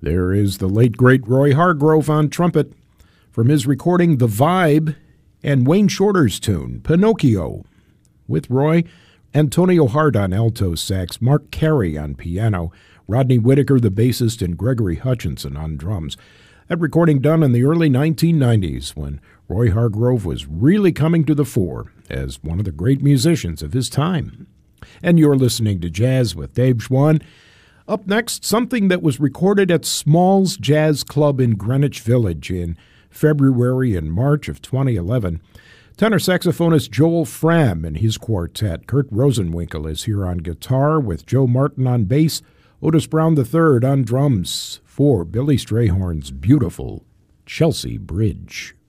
There is the late, great Roy Hargrove on trumpet from his recording The Vibe, and Wayne Shorter's tune, Pinocchio, with Roy, Antonio Hart on alto sax, Mark Carey on piano, Rodney Whitaker, the bassist, and Gregory Hutchinson on drums. That recording done in the early 1990s when Roy Hargrove was really coming to the fore as one of the great musicians of his time. And you're listening to Jazz with Dave Schwann. Up next, something that was recorded at Small's Jazz Club in Greenwich Village in February and March of 2011. Tenor saxophonist Joel Frahm and his quartet. Kurt Rosenwinkel is here on guitar with Joe Martin on bass, Otis Brown III on drums for Billy Strayhorn's beautiful Chelsea Bridge.